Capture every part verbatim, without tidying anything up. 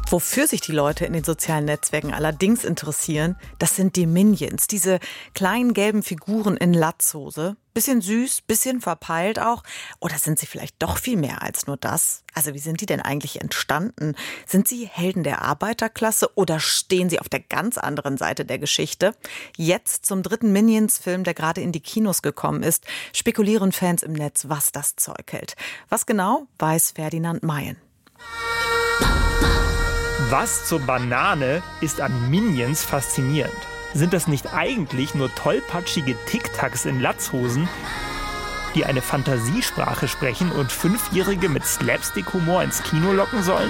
Wofür sich die Leute in den sozialen Netzwerken allerdings interessieren, das sind die Minions, diese kleinen gelben Figuren in Latzhose. Bisschen süß, bisschen verpeilt auch. Oder sind sie vielleicht doch viel mehr als nur das? Also wie sind die denn eigentlich entstanden? Sind sie Helden der Arbeiterklasse oder stehen sie auf der ganz anderen Seite der Geschichte? Jetzt zum dritten Minions-Film, der gerade in die Kinos gekommen ist, spekulieren Fans im Netz, was das Zeug hält. Was genau, weiß Ferdinand Mayen. Was zur Banane ist an Minions faszinierend? Sind das nicht eigentlich nur tollpatschige Tic-Tacs in Latzhosen, die eine Fantasiesprache sprechen und Fünfjährige mit Slapstick-Humor ins Kino locken sollen?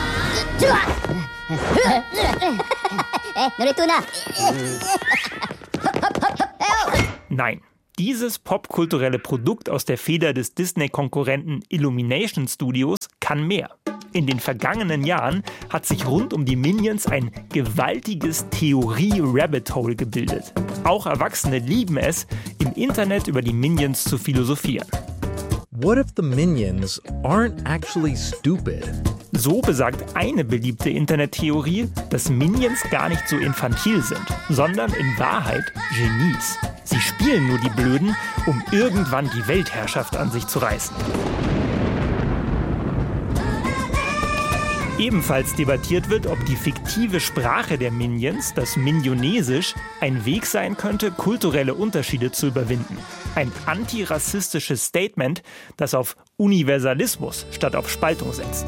Nein. Dieses popkulturelle Produkt aus der Feder des Disney-Konkurrenten Illumination Studios kann mehr. In den vergangenen Jahren hat sich rund um die Minions ein gewaltiges Theorie-Rabbit-Hole gebildet. Auch Erwachsene lieben es, im Internet über die Minions zu philosophieren. What if the Minions aren't actually stupid? So besagt eine beliebte Internettheorie, dass Minions gar nicht so infantil sind, sondern in Wahrheit Genies. Sie spielen nur die Blöden, um irgendwann die Weltherrschaft an sich zu reißen. Ebenfalls debattiert wird, ob die fiktive Sprache der Minions, das Minionesisch, ein Weg sein könnte, kulturelle Unterschiede zu überwinden. Ein antirassistisches Statement, das auf Universalismus statt auf Spaltung setzt.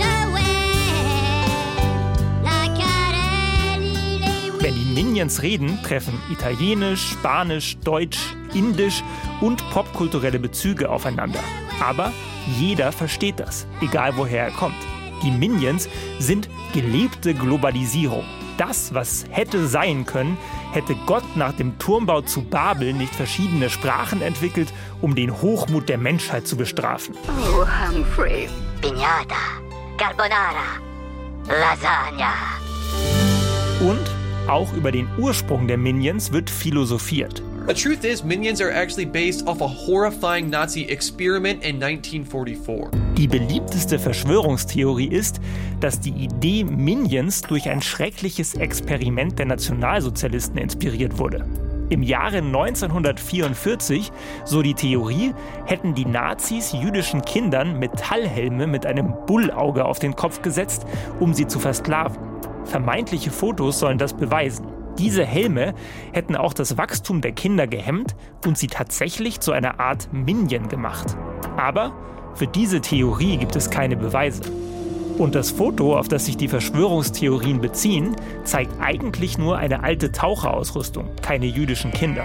Wenn die Minions reden, treffen Italienisch, Spanisch, Deutsch, Indisch und popkulturelle Bezüge aufeinander. Aber jeder versteht das, egal woher er kommt. Die Minions sind gelebte Globalisierung. Das, was hätte sein können, hätte Gott nach dem Turmbau zu Babel nicht verschiedene Sprachen entwickelt, um den Hochmut der Menschheit zu bestrafen. Oh, Humphrey. Piñata, Carbonara, Lasagna. Und auch über den Ursprung der Minions wird philosophiert. The truth is, Minions are actually based off a horrifying Nazi experiment in nineteen forty-four. Die beliebteste Verschwörungstheorie ist, dass die Idee Minions durch ein schreckliches Experiment der Nationalsozialisten inspiriert wurde. Im Jahre neunzehnhundertvierundvierzig, so die Theorie, hätten die Nazis jüdischen Kindern Metallhelme mit einem Bullauge auf den Kopf gesetzt, um sie zu versklaven. Vermeintliche Fotos sollen das beweisen. Diese Helme hätten auch das Wachstum der Kinder gehemmt und sie tatsächlich zu einer Art Minion gemacht. Aber für diese Theorie gibt es keine Beweise. Und das Foto, auf das sich die Verschwörungstheorien beziehen, zeigt eigentlich nur eine alte Taucherausrüstung, keine jüdischen Kinder.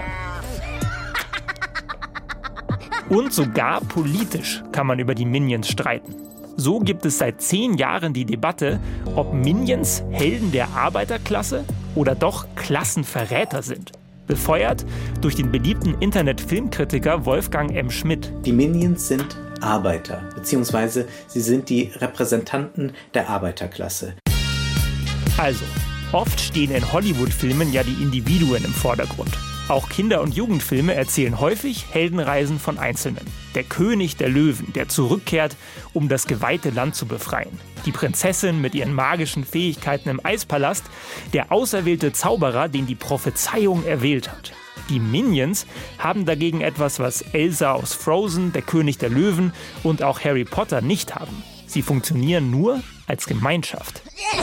Und sogar politisch kann man über die Minions streiten. So gibt es seit zehn Jahren die Debatte, ob Minions Helden der Arbeiterklasse oder doch Klassenverräter sind. Befeuert durch den beliebten Internet-Filmkritiker Wolfgang M. Schmidt. Die Minions sind Arbeiter, beziehungsweise sie sind die Repräsentanten der Arbeiterklasse. Also, oft stehen in Hollywood-Filmen ja die Individuen im Vordergrund. Auch Kinder- und Jugendfilme erzählen häufig Heldenreisen von Einzelnen. Der König der Löwen, der zurückkehrt, um das geweihte Land zu befreien. Die Prinzessin mit ihren magischen Fähigkeiten im Eispalast. Der auserwählte Zauberer, den die Prophezeiung erwählt hat. Die Minions haben dagegen etwas, was Elsa aus Frozen, der König der Löwen und auch Harry Potter nicht haben. Sie funktionieren nur als Gemeinschaft.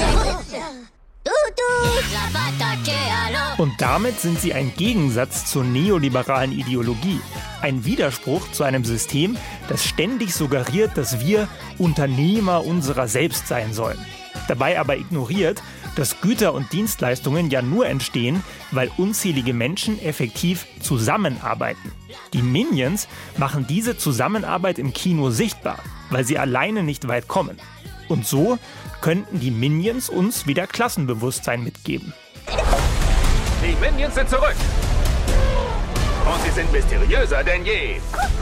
Und damit sind sie ein Gegensatz zur neoliberalen Ideologie. Ein Widerspruch zu einem System, das ständig suggeriert, dass wir Unternehmer unserer selbst sein sollen. Dabei aber ignoriert, dass Güter und Dienstleistungen ja nur entstehen, weil unzählige Menschen effektiv zusammenarbeiten. Die Minions machen diese Zusammenarbeit im Kino sichtbar, weil sie alleine nicht weit kommen. Und so könnten die Minions uns wieder Klassenbewusstsein mitgeben. Die Minions sind zurück. Und sie sind mysteriöser denn je.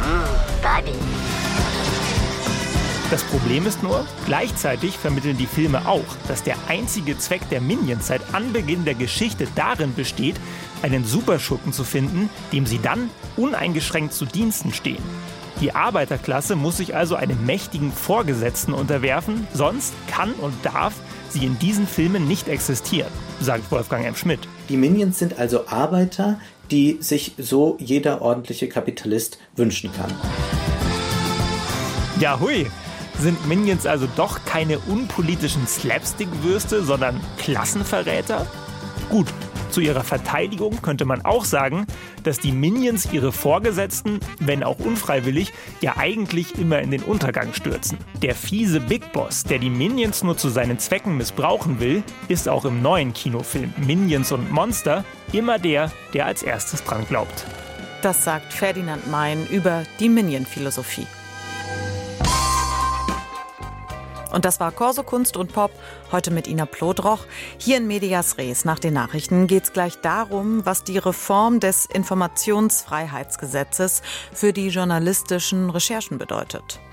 Das Problem ist nur, gleichzeitig vermitteln die Filme auch, dass der einzige Zweck der Minions seit Anbeginn der Geschichte darin besteht, einen Superschurken zu finden, dem sie dann uneingeschränkt zu Diensten stehen. Die Arbeiterklasse muss sich also einem mächtigen Vorgesetzten unterwerfen, sonst kann und darf sie in diesen Filmen nicht existieren, sagt Wolfgang M. Schmidt. Die Minions sind also Arbeiter, die sich so jeder ordentliche Kapitalist wünschen kann. Ja, hui. Sind Minions also doch keine unpolitischen Slapstick-Würste, sondern Klassenverräter? Gut, zu ihrer Verteidigung könnte man auch sagen, dass die Minions ihre Vorgesetzten, wenn auch unfreiwillig, ja eigentlich immer in den Untergang stürzen. Der fiese Big Boss, der die Minions nur zu seinen Zwecken missbrauchen will, ist auch im neuen Kinofilm Minions und Monster immer der, der als erstes dran glaubt. Das sagt Ferdinand Mein über die Minion-Philosophie. Und das war Corso Kunst und Pop, heute mit Ina Plodroch. Hier in Medias Res nach den Nachrichten geht es gleich darum, was die Reform des Informationsfreiheitsgesetzes für die journalistischen Recherchen bedeutet.